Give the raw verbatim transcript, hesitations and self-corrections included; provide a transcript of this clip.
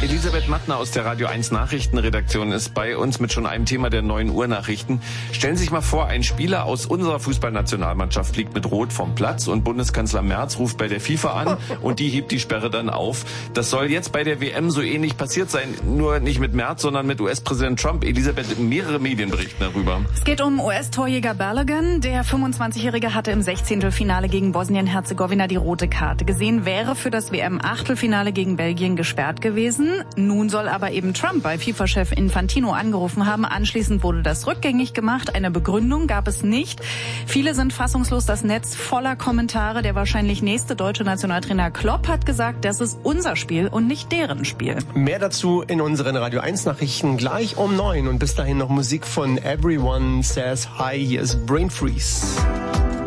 Elisabeth Mattner aus der Radio eins Nachrichtenredaktion ist bei uns mit schon einem Thema der neun Uhr Nachrichten. Stellen Sie sich mal vor, ein Spieler aus unserer Fußballnationalmannschaft fliegt mit Rot vom Platz und Bundeskanzler Merz ruft bei der FIFA an und die hebt die Sperre dann auf. Das soll jetzt bei der W M so ähnlich passiert sein, nur nicht mit Merz, sondern mit U S-Präsident Trump. Elisabeth, mehrere Medien berichten darüber. Es geht um U S-Torjäger Balogun. Der fünfundzwanzigjährige hatte im Sechzehntelfinale gegen Bosnien-Herzegowina die rote Karte gesehen, wäre für das W M-Achtelfinale gegen Belgien gesperrt gewesen. Nun soll aber eben Trump bei FIFA-Chef Infantino angerufen haben. Anschließend wurde das rückgängig gemacht. Eine Begründung gab es nicht. Viele sind fassungslos, das Netz voller Kommentare. Der wahrscheinlich nächste deutsche Nationaltrainer Klopp hat gesagt, das ist unser Spiel und nicht deren Spiel. Mehr dazu in unseren Radio eins Nachrichten gleich um neun. Und bis dahin noch Musik von Everyone Says Hi. Hier ist Brain Freeze.